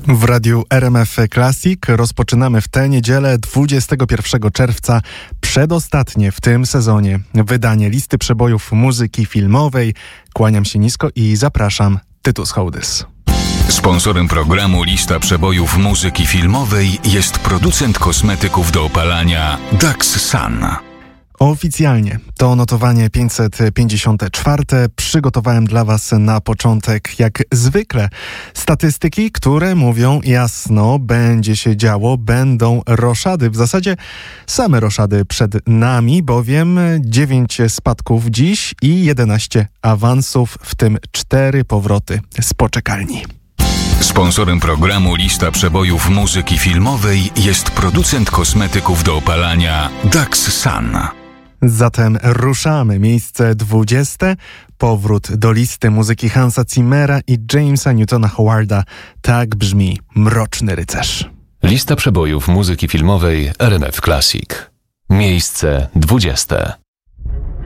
W radiu RMF Classic rozpoczynamy w tę niedzielę 21 czerwca przedostatnie w tym sezonie wydanie listy przebojów muzyki filmowej. Kłaniam się nisko i zapraszam, Tytus Hołdys. Sponsorem programu Lista Przebojów Muzyki Filmowej jest producent kosmetyków do opalania Dax Sun. Oficjalnie to notowanie 554. Przygotowałem dla Was na początek, jak zwykle, statystyki, które mówią jasno, będzie się działo, będą roszady. W zasadzie same roszady przed nami, bowiem 9 spadków dziś i 11 awansów, w tym 4 powroty z poczekalni. Sponsorem programu Lista Przebojów Muzyki Filmowej jest producent kosmetyków do opalania Dax Sun. Zatem ruszamy. Miejsce 20. Powrót do listy muzyki Hansa Zimmera i Jamesa Newtona Howarda. Tak brzmi Mroczny Rycerz. Lista przebojów muzyki filmowej RMF Classic. Miejsce 20.